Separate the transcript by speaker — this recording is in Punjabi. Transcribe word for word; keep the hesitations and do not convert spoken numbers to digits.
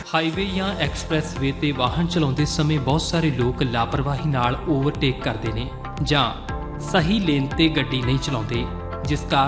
Speaker 1: ਹਾਈਵੇ ਜਾਂ ਐਕਸਪ੍ਰੈਸਵੇ ਤੇ ਵਾਹਨ ਚਲਾਉਂਦੇ ਸਮੇਂ ਬਹੁਤ ਸਾਰੇ ਲੋਕ ਲਾਪਰਵਾਹੀ ਨਾਲ ਓਵਰਟੇਕ ਕਰਦੇ ਨੇ ਜਾਂ ਸਹੀ ਲੇਨ ਤੇ ਗੱਡੀ ਨਹੀਂ ਚਲਾਉਂਦੇ, ਜਿਸ ਕਾਰਨ